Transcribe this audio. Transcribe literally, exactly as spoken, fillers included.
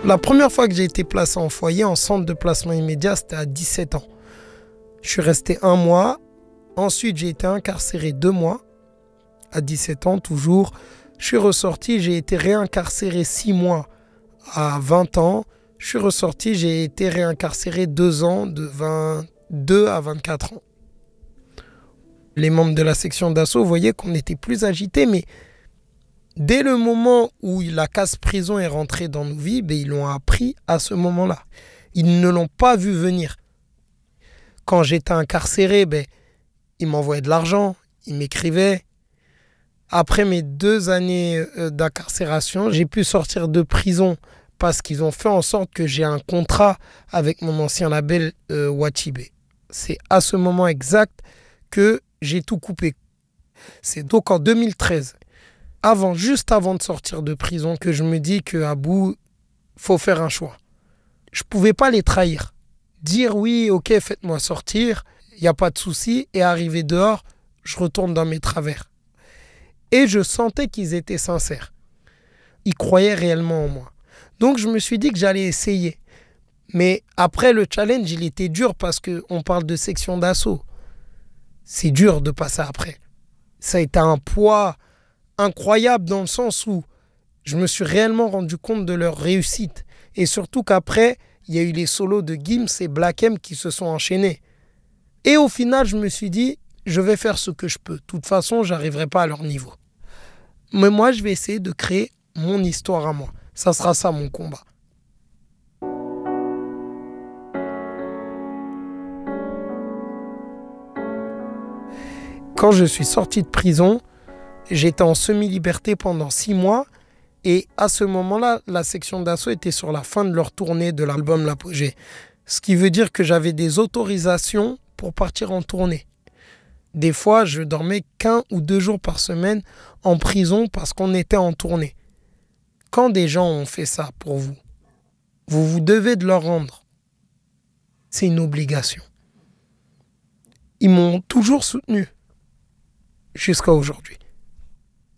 La première fois que j'ai été placé en foyer, en centre de placement immédiat, c'était à dix-sept ans. Je suis resté un mois. Ensuite, j'ai été incarcéré deux mois. À dix-sept ans, toujours. Je suis ressorti, j'ai été réincarcéré six mois à vingt ans. Je suis ressorti, j'ai été réincarcéré deux ans, de vingt-deux à vingt-quatre ans. Les membres de la section d'assaut voyaient qu'on était plus agités, mais dès le moment où la casse-prison est rentrée dans nos vies, ben, ils l'ont appris à ce moment-là. Ils ne l'ont pas vu venir. Quand j'étais incarcéré, ben, ils m'envoyaient de l'argent, ils m'écrivaient. Après mes deux années d'incarcération, j'ai pu sortir de prison parce qu'ils ont fait en sorte que j'ai un contrat avec mon ancien label euh, Wachibé. C'est à ce moment exact que j'ai tout coupé. C'est donc en deux mille treize, avant, juste avant de sortir de prison, que je me dis qu'à bout, faut faire un choix. Je ne pouvais pas les trahir. Dire oui, ok, faites-moi sortir, il n'y a pas de souci, et arriver dehors, je retourne dans mes travers. Et je sentais qu'ils étaient sincères. Ils croyaient réellement en moi. Donc je me suis dit que j'allais essayer. Mais après, le challenge, il était dur parce qu'on parle de section d'assaut. C'est dur de passer après. Ça a été un poids incroyable dans le sens où je me suis réellement rendu compte de leur réussite. Et surtout qu'après, il y a eu les solos de Gims et Black M qui se sont enchaînés. Et au final, je me suis dit, je vais faire ce que je peux. De toute façon, je n'arriverai pas à leur niveau. Mais moi, je vais essayer de créer mon histoire à moi. Ça sera ça mon combat. Quand je suis sorti de prison, j'étais en semi-liberté pendant six mois. Et à ce moment-là, la section d'assaut était sur la fin de leur tournée de l'album L'Apogée. Ce qui veut dire que j'avais des autorisations pour partir en tournée. Des fois, je dormais qu'un ou deux jours par semaine en prison parce qu'on était en tournée. Quand des gens ont fait ça pour vous, vous vous devez de leur rendre. C'est une obligation. Ils m'ont toujours soutenu jusqu'à aujourd'hui.